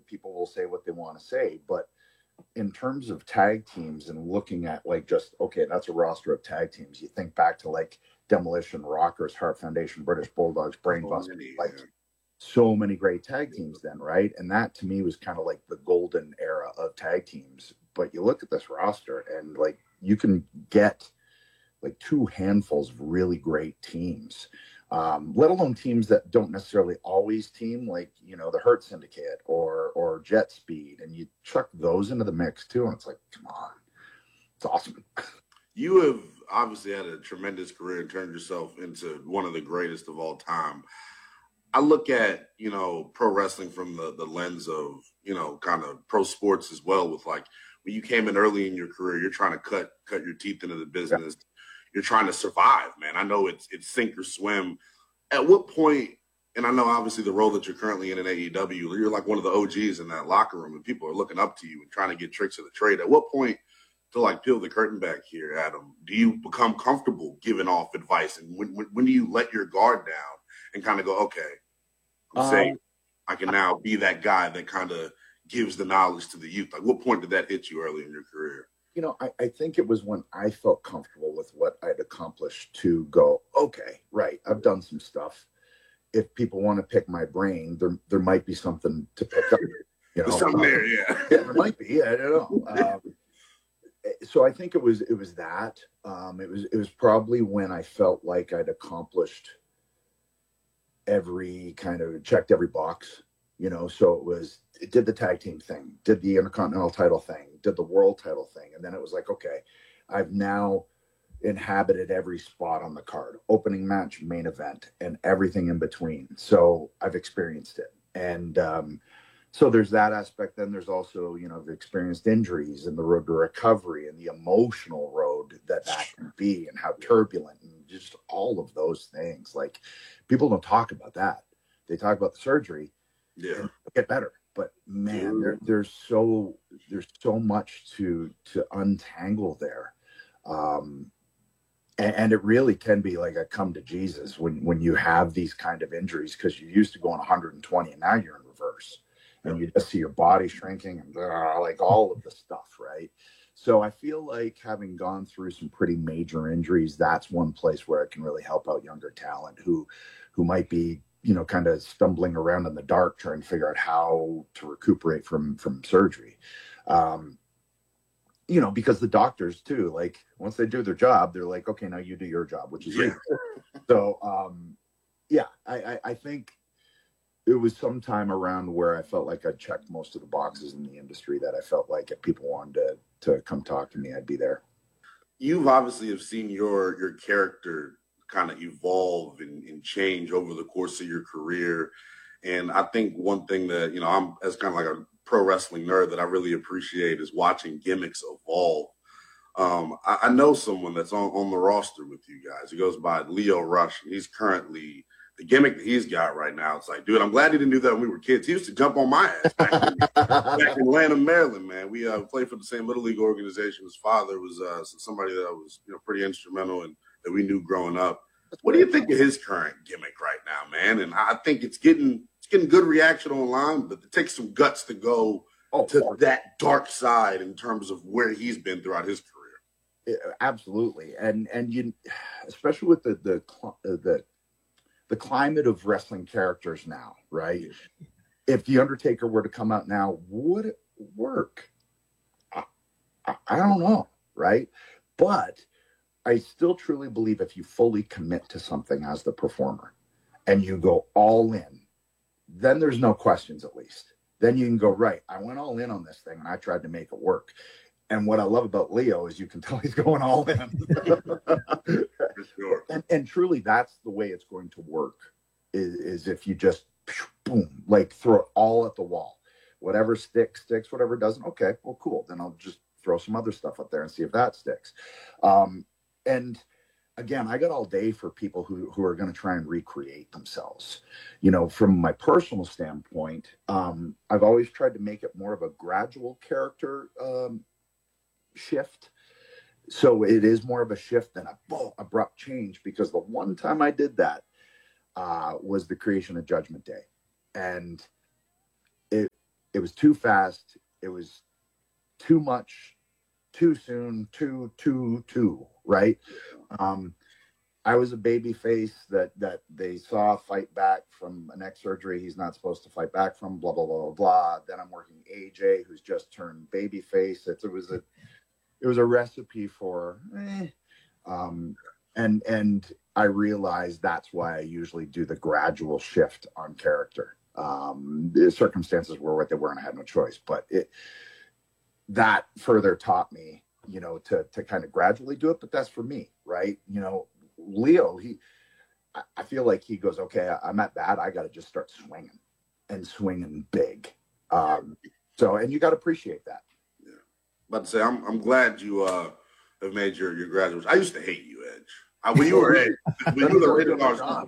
people will say what they want to say, but in terms of tag teams and looking at like just okay, that's a roster of tag teams. You think back to like Demolition, Rockers, Heart Foundation, British Bulldogs, Brainbusters, like so many great tag teams then, right? And that to me was kind of like the golden era of tag teams. But you look at this roster and like you can get like two handfuls of really great teams, let alone teams that don't necessarily always team, like, you know, the Hurt Syndicate or Jet Speed, and you chuck those into the mix too, and it's like, come on, it's awesome. You have obviously had a tremendous career and turned yourself into one of the greatest of all time. I look at, you know, pro wrestling from the lens of, you know, kind of pro sports as well, with like when you came in early in your career, you're trying to cut your teeth into the business. Yeah. You're trying to survive, man. I know it's sink or swim. At what point, and I know obviously the role that you're currently in AEW, you're like one of the OGs in that locker room and people are looking up to you and trying to get tricks of the trade. At what point, to like peel the curtain back here, Adam, do you become comfortable giving off advice? And when do you let your guard down and kind of go, okay, I'm safe. I can now be that guy that kind of gives the knowledge to the youth. Like, what point did that hit you early in your career? You know, I think it was when I felt comfortable with what I'd accomplished to go, okay, right, I've done some stuff. If people want to pick my brain, there might be something to pick up. You know, something there, yeah. Yeah, there might be. I don't know. So I think it was that. It was probably when I felt like I'd accomplished checked every box, you know. So it did the tag team thing, did the Intercontinental title thing, did the world title thing, and then it was like, okay, I've now inhabited every spot on the card, opening match, main event, and everything in between. So I've experienced it, and so there's that aspect. Then there's also, you know, the experienced injuries and the road to recovery and the emotional road that can be, and how turbulent, and just all of those things. Like, people don't talk about that. They talk about the surgery. Yeah, and get better. But man, there's so much to untangle there. And it really can be like a come to Jesus when you have these kind of injuries, because you're used to going 120 and now you're in reverse. And you just see your body shrinking and like all of the stuff, right? So I feel like, having gone through some pretty major injuries, that's one place where it can really help out younger talent who might be, you know, kind of stumbling around in the dark trying to figure out how to recuperate from surgery. You know, because the doctors too, like, once they do their job, they're like, okay, now you do your job, which is great. So I think it was sometime around where I felt like I'd checked most of the boxes in the industry, that I felt like if people wanted to come talk to me, I'd be there. You've obviously have seen your character kind of evolve and change over the course of your career. And I think one thing that, you know, I'm as kind of like a pro wrestling nerd that I really appreciate is watching gimmicks evolve. I know someone that's on the roster with you guys. He goes by Lio Rush. He's currently, the gimmick that he's got right now, it's like, dude, I'm glad he didn't do that when we were kids. He used to jump on my ass back in Atlanta, Maryland, man. We played for the same Little League organization. His father was somebody that was, you know, pretty instrumental and that we knew growing up. What do you think of his current gimmick right now, man? And I think it's getting good reaction online, but it takes some guts to go to that dark side in terms of where he's been throughout his career. Absolutely, and you, especially with the climate of wrestling characters now, right? If the Undertaker were to come out now, would it work? I don't know, right? But I still truly believe if you fully commit to something as the performer and you go all in, then there's no questions, at least. Then you can go, right, I went all in on this thing and I tried to make it work. And what I love about Lio is you can tell he's going all in. Sure. And truly, that's the way it's going to work, is if you just, boom, like throw it all at the wall. Whatever sticks, whatever doesn't, okay, well, cool. Then I'll just throw some other stuff up there and see if that sticks. And again, I got all day for people who are going to try and recreate themselves. You know, from my personal standpoint, I've always tried to make it more of a gradual character shift. So it is more of a shift than a abrupt change, because the one time I did that was the creation of Judgment Day. And it was too fast. It was too much, too soon, too, right? I was a baby face that they saw fight back from a neck surgery he's not supposed to fight back from, blah, blah, blah, blah, blah. Then I'm working AJ, who's just turned baby face. It was a recipe for and I realized that's why I usually do the gradual shift on character. The circumstances were what they were and I had no choice, but that further taught me, to kind of gradually do it. But that's for me, right? Leo, I feel like he goes, okay, I'm at bat. I got to just start swinging and swinging big. So, and you got to appreciate that. Yeah. About to say, I'm glad you have made your graduation. I used to hate you, Edge. When you were Edge, when you were rated R,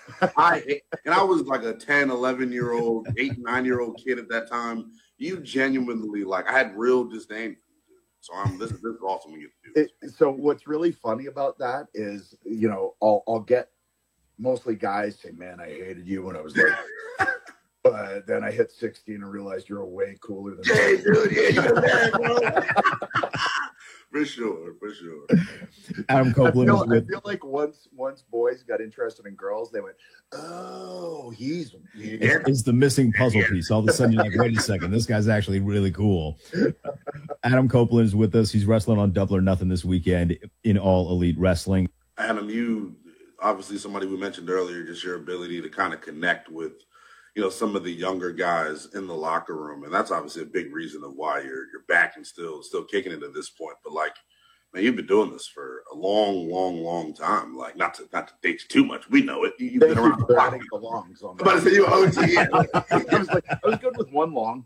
I was like a 10, 11-year-old, 8, 9-year-old kid at that time. You genuinely, I had real disdain. So this is awesome when you do this. So what's really funny about that is, I'll get mostly guys say, man, I hated you when I was like, but then I hit 16 and realized you're way cooler than me. Hey, dude, yeah, you're bad, bro. For sure. Adam Copeland I feel like once boys got interested in girls, they went, oh, he's the missing puzzle piece. All of a sudden, you're like, wait a second, this guy's actually really cool. Adam Copeland is with us. He's wrestling on Double or Nothing this weekend in All Elite Wrestling. Adam, you obviously somebody we mentioned earlier, just your ability to kind of connect with, some of the younger guys in the locker room. And that's obviously a big reason of why you're back and still kicking it at this point. But man, you've been doing this for a long, long, long time. Not to date you too much. We know it. You've been around the block. I'm about to say you OG. I was good with one long.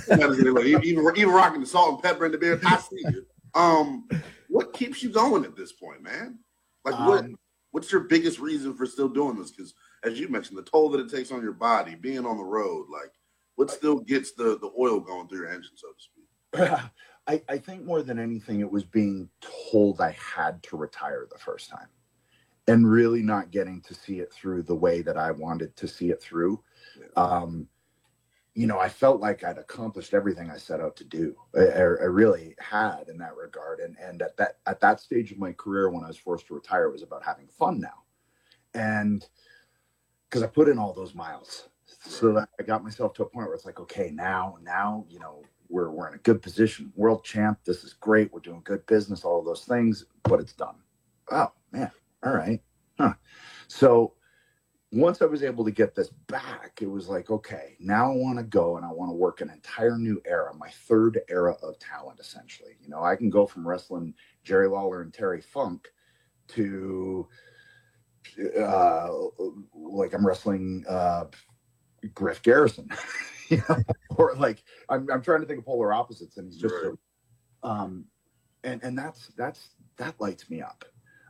Even rocking the salt and pepper in the beard. I see you. What keeps you going at this point, man? What's your biggest reason for still doing this? Because as you mentioned, the toll that it takes on your body, being on the road, what still gets the oil going through your engine, so to speak? I think more than anything, it was being told I had to retire the first time and really not getting to see it through the way that I wanted to see it through. Yeah. I felt like I'd accomplished everything I set out to do. I really had in that regard. And at that stage of my career, when I was forced to retire, it was about having fun now. And because I put in all those miles, so that I got myself to a point where it's like, okay, now, we're in a good position. World champ. This is great. We're doing good business, all of those things, but it's done. Oh man. All right. Huh. So once I was able to get this back, it was like, okay, now I want to go and I want to work an entire new era, my third era of talent, essentially. I can go from wrestling Jerry Lawler and Terry Funk to I'm wrestling Griff Garrison. Or I'm trying to think of polar opposites, and he's just and that lights me up.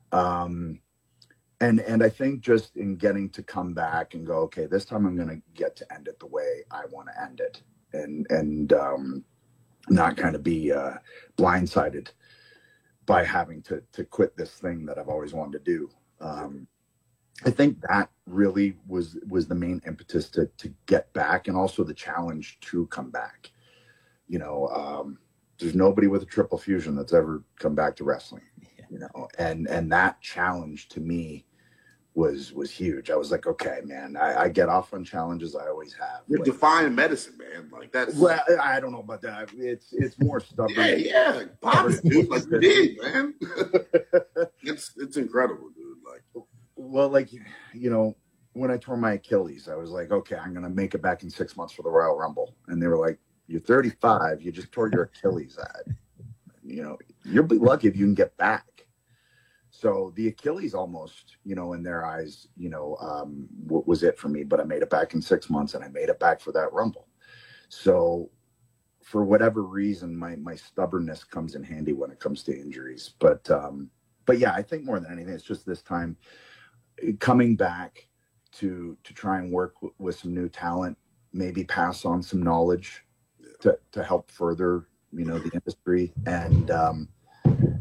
And I think just in getting to come back and go, okay, this time I'm going to get to end it the way I want to end it, and not kind of be blindsided by having to quit this thing that I've always wanted to do. I think that really was the main impetus to get back, and also the challenge to come back. There's nobody with a triple fusion that's ever come back to wrestling, and that challenge to me was huge. I was like, okay, man, I get off on challenges. I always have. You're defying medicine, man. That's. Well, I don't know about that. It's more stubborn. Yeah. Pop it, dude. You did, man. It's incredible, dude. Well, when I tore my Achilles, I was like, okay, I'm going to make it back in 6 months for the Royal Rumble. And they were like, you're 35. You just tore your Achilles. You'll be lucky if you can get back. So the Achilles almost, in their eyes, was it for me. But I made it back in 6 months, and I made it back for that Rumble. So for whatever reason, my stubbornness comes in handy when it comes to injuries. But yeah, I think more than anything, it's just this time coming back to try and work with some new talent, maybe pass on some knowledge to help further, the industry, and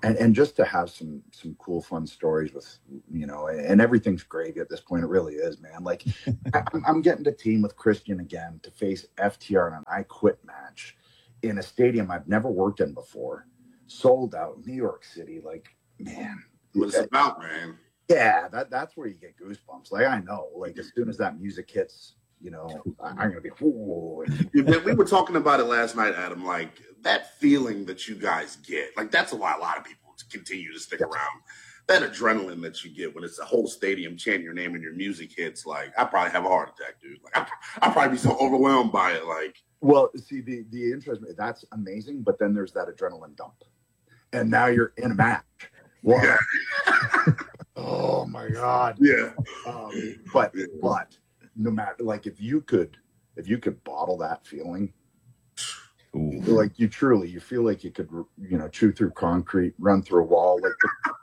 and just to have some cool, fun stories with, and everything's great at this point. It really is, man. Like I'm getting to team with Christian again to face FTR in an I Quit match in a stadium I've never worked in before, sold out, New York City. Like, man, what it's about, man. Yeah, that's where you get goosebumps. Like, I know, like as soon as that music hits, I'm gonna be. We were talking about it last night, Adam. Like that feeling that you guys get, like that's why a lot of people continue to stick around. That adrenaline that you get when it's a whole stadium chanting your name and your music hits. Like I probably have a heart attack, dude. Like I'd probably be so overwhelmed by it. Like, well, see, the interest, that's amazing, but then there's that adrenaline dump, and now you're in a match. Well, yeah. Oh my God. Yeah. But no matter, like if you could bottle that feeling, ooh, like you feel like you could, chew through concrete, run through a wall, like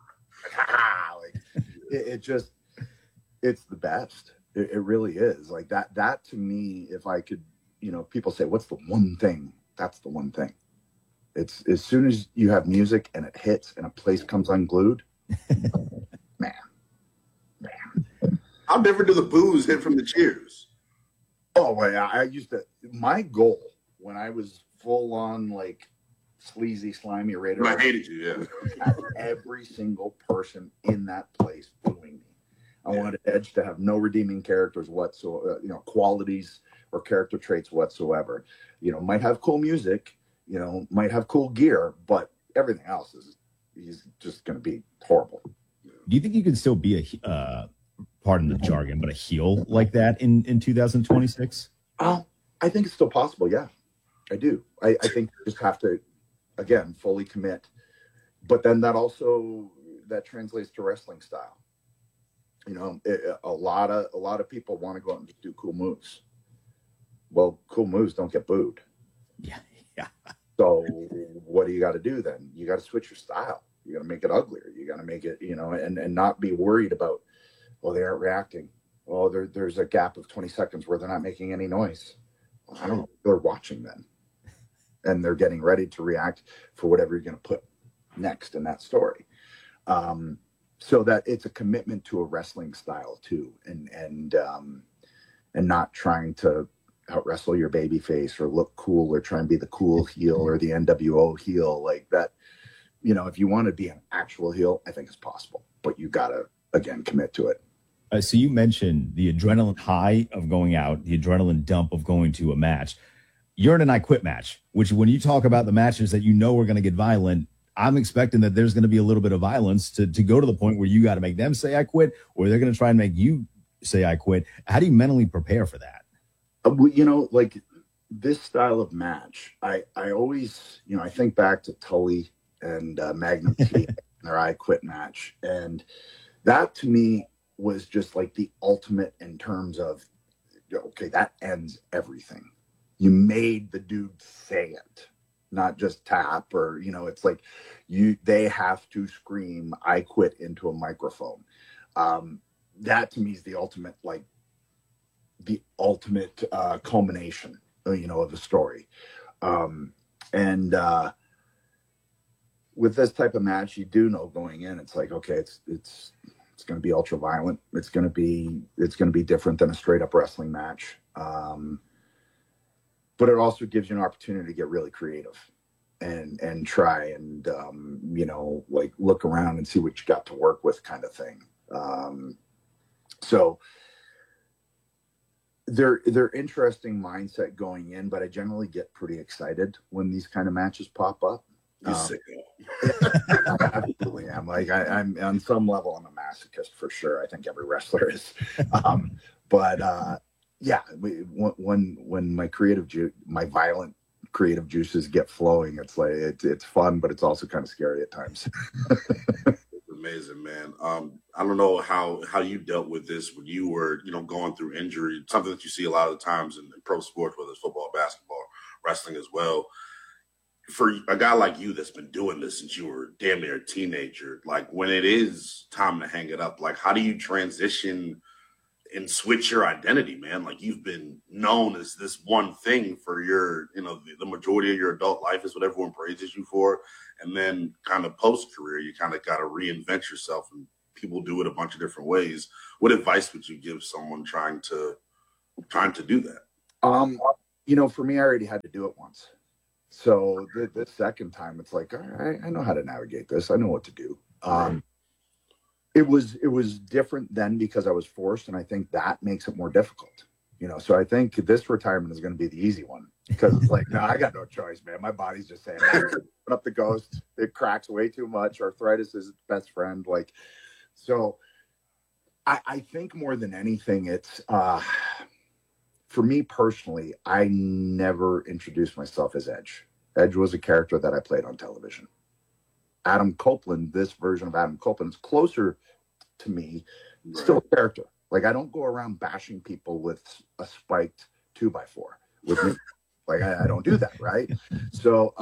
it's the best. It really is. Like that to me, if I could, people say, what's the one thing? That's the one thing. It's as soon as you have music and it hits and a place comes unglued, man. How different do the boos hit from the cheers? Oh, well, I used to. My goal when I was full on like sleazy, slimy Raider, I hated you. Yeah, had every single person in that place booing me. I wanted Edge to have no redeeming characters whatsoever, qualities or character traits whatsoever. Might have cool music, might have cool gear, but everything else he's just going to be horrible. Do you think you can still be pardon the jargon, but a heel like that in 2026? I think it's still possible. Yeah, I do. I think you just have to, again, fully commit. But then that translates to wrestling style. A lot of people want to go out and just do cool moves. Well, cool moves don't get booed. Yeah. So what do you got to do then? You got to switch your style. You got to make it uglier. You got to make it, and not be worried about, well, they aren't reacting. Well, there's a gap of 20 seconds where they're not making any noise. Well, I don't know. They're watching then. And they're getting ready to react for whatever you're going to put next in that story. So that it's a commitment to a wrestling style too. And not trying to out wrestle your baby face or look cool or try and be the cool heel or the NWO heel like that. If you want to be an actual heel, I think it's possible, but you got to, again, commit to it. So you mentioned the adrenaline high of going out, the adrenaline dump of going to a match. You're in an I Quit match, which when you talk about the matches that are going to get violent, I'm expecting that there's going to be a little bit of violence to go to the point where you got to make them say I quit, or they're going to try and make you say I quit. How do you mentally prepare for that? Like this style of match, I always, I think back to Tully and Magnum T in their I Quit match. And that to me was just like the ultimate in terms of, okay, that ends everything. You made the dude say it, not just tap or, it's like they have to scream, I quit into a microphone. That to me is the ultimate, culmination, of the story. With this type of match, you do know going in, it's like, okay, it's going to be ultra violent. It's going to be different than a straight up wrestling match. But it also gives you an opportunity to get really creative and try and, look around and see what you got to work with kind of thing. So they're interesting mindset going in, but I generally get pretty excited when these kind of matches pop up. I absolutely am. Like I'm on some level, I'm a masochist for sure. I think every wrestler is. When my violent creative juices get flowing, it's like it's fun, but it's also kind of scary at times. It's amazing, man. I don't know how you dealt with this when you were, going through injury, something that you see a lot of the times in pro sports, whether it's football, basketball, wrestling as well. For a guy like you that's been doing this since you were damn near a teenager, like when it is time to hang it up, like how do you transition and switch your identity, man. Like, you've been known as this one thing for your, the majority of your adult life is what everyone praises you for. And then kind of post-career, you kind of got to reinvent yourself, and people do it a bunch of different ways. What advice would you give someone trying to do that? For me, I already had to do it once. So the second time, it's like, all right, I know how to navigate this. I know what to do. It was different then because I was forced, and I think that makes it more difficult. So I think this retirement is going to be the easy one, because it's like, no, I got no choice, man. My body's just saying, put up the ghost. It cracks way too much. Arthritis is its best friend. Like, so I think more than anything, it's for me personally, I never introduced myself as Edge. Edge was a character that I played on television. Adam Copeland, this version of Adam Copeland, is closer to me, still a character. Like, I don't go around bashing people with a spiked 2x4 with me. Like, I don't do that, right? So,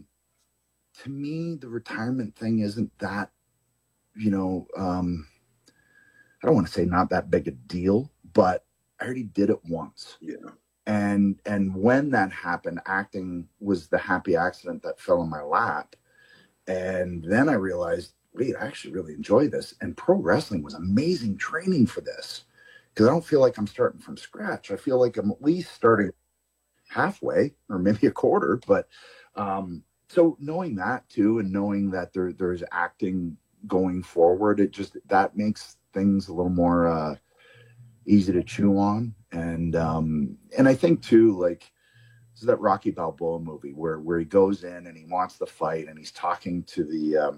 to me, the retirement thing isn't that, I don't want to say not that big a deal, but I already did it once. Yeah. And when that happened, acting was the happy accident that fell in my lap. And then I realized, wait, I actually really enjoy this. And pro wrestling was amazing training for this, because I don't feel like I'm starting from scratch. I feel like I'm at least starting halfway or maybe a quarter. But so knowing that too, and knowing that there's acting going forward, that makes things a little more easy to chew on. And I think too, like, this is that Rocky Balboa movie where he goes in and he wants the fight, and he's talking to the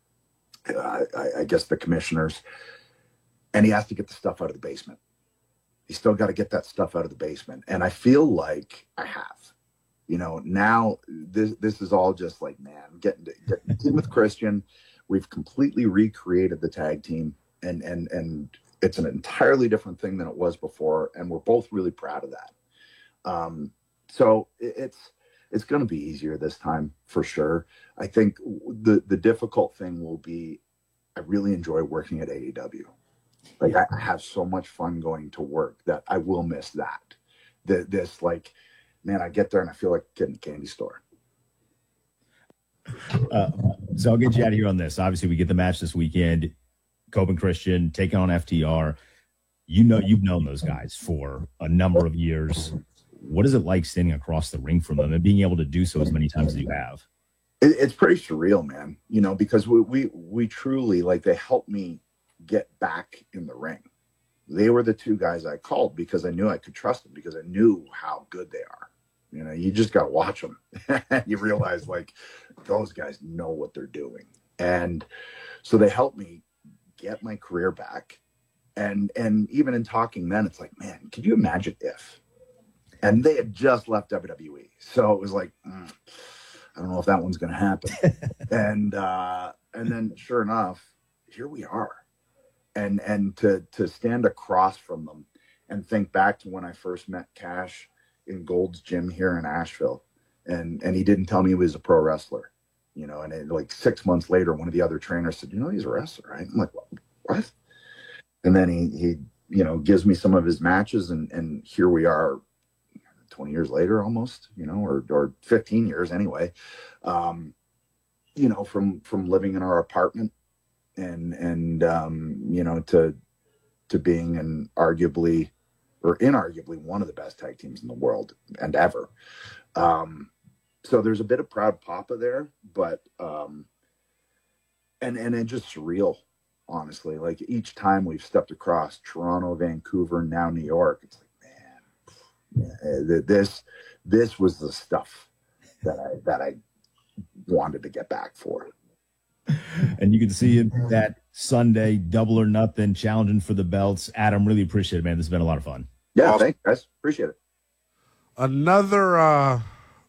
I guess the commissioners, and he has to get the stuff out of the basement. He's still got to get that stuff out of the basement. And I feel like I have, now this is all just like, man, getting with Christian. We've completely recreated the tag team, and it's an entirely different thing than it was before. And we're both really proud of that. So it's going to be easier this time for sure. I think the difficult thing will be, I really enjoy working at AEW. Like, I have so much fun going to work that I will miss that. This, like, man, I get there and I feel like getting a candy store. So I'll get you out of here on this. Obviously, we get the match this weekend. Cope and Christian taking on FTR. You've known those guys for a number of years. What is it like standing across the ring from them and being able to do so as many times as you have? It's pretty surreal, man. Because we truly, like, they helped me get back in the ring. They were the two guys I called because I knew I could trust them, because I knew how good they are. You just got to watch them. You realize, like, those guys know what they're doing. And so they helped me get my career back. And even in talking then, it's like, man, could you imagine if? And they had just left WWE. So it was like, I don't know if that one's going to happen. And then sure enough, here we are. And to stand across from them and think back to when I first met Cash in Gold's Gym here in Asheville. And he didn't tell me he was a pro wrestler, and like 6 months later, one of the other trainers said, he's a wrestler, right? I'm like, what? And then he gives me some of his matches, and here we are 20 years later almost, or 15 years anyway, from living in our apartment and to being an arguably or inarguably one of the best tag teams in the world and ever. So there's a bit of proud papa there, but and it's just surreal, honestly. Like, each time we've stepped across Toronto, Vancouver, now New York, it's like, man, this was the stuff that I wanted to get back for. And you can see him that Sunday, Double or Nothing, challenging for the belts. Adam, really appreciate it, man. This has been a lot of fun. Yeah, awesome. Thanks, guys. Appreciate it. Another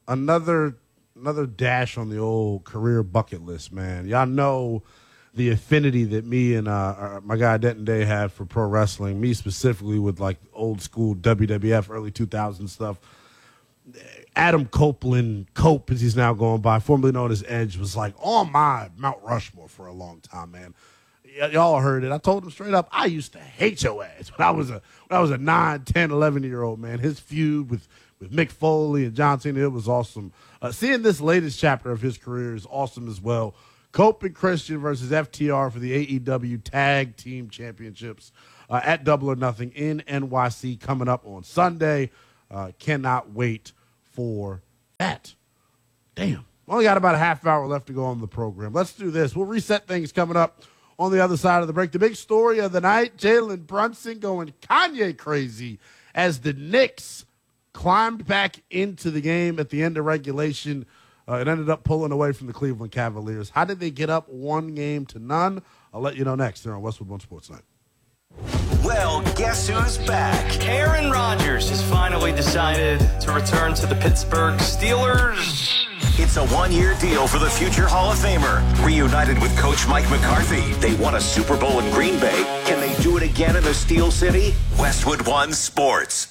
dash on the old career bucket list, man. Y'all know the affinity that me and my guy Denton Day have for pro wrestling. Me specifically with like old school WWF, early 2000s stuff. Adam Copeland, Cope as he's now going by, formerly known as Edge, was like on my Mount Rushmore for a long time, man. y'all heard it. I told him straight up, I used to hate your ass when I was a 9, 10, 11-year-old, man. His feud with Mick Foley and John Cena, it was awesome. Seeing this latest chapter of his career is awesome as well. Cope and Christian versus FTR for the AEW Tag Team Championships at Double or Nothing in NYC coming up on Sunday. Cannot wait for that. Damn. Only got about a half hour left to go on the program. Let's do this. We'll reset things coming up on the other side of the break. The big story of the night, Jalen Brunson going Kanye crazy as the Knicks climbed back into the game at the end of regulation. It ended up pulling away from the Cleveland Cavaliers. How did they get up 1-0? I'll let you know next here on Westwood One Sports Night. Well, guess who's back? Aaron Rodgers has finally decided to return to the Pittsburgh Steelers. It's a one-year deal for the future Hall of Famer. Reunited with Coach Mike McCarthy, they won a Super Bowl in Green Bay. Can they do it again in the Steel City? Westwood One Sports.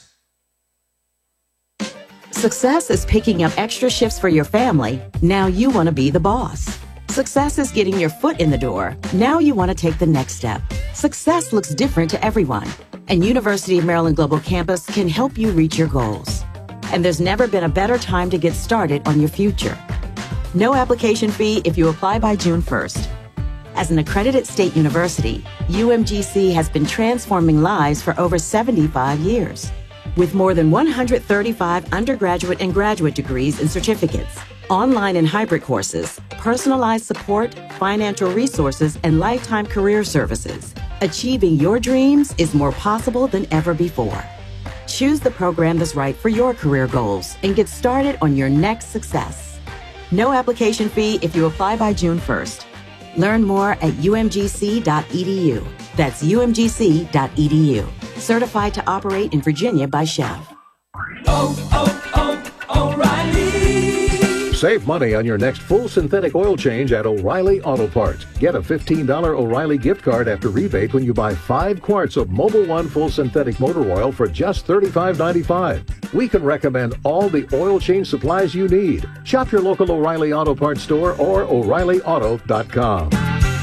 Success is picking up extra shifts for your family. Now you want to be the boss. Success is getting your foot in the door. Now you want to take the next step. Success looks different to everyone, and University of Maryland Global Campus can help you reach your goals. And there's never been a better time to get started on your future. No application fee if you apply by June 1st. As an accredited state university, UMGC has been transforming lives for over 75 years. With more than 135 undergraduate and graduate degrees and certificates, online and hybrid courses, personalized support, financial resources, and lifetime career services, achieving your dreams is more possible than ever before. Choose the program that's right for your career goals and get started on your next success. No application fee if you apply by June 1st. Learn more at umgc.edu. That's umgc.edu. Certified to operate in Virginia by Chev. O'Reilly. Save money on your next full synthetic oil change at O'Reilly Auto Parts. Get a $15 O'Reilly gift card after rebate when you buy 5 quarts of Mobil 1 full synthetic motor oil for just $35.95. We can recommend all the oil change supplies you need. Shop your local O'Reilly Auto Parts store or O'ReillyAuto.com.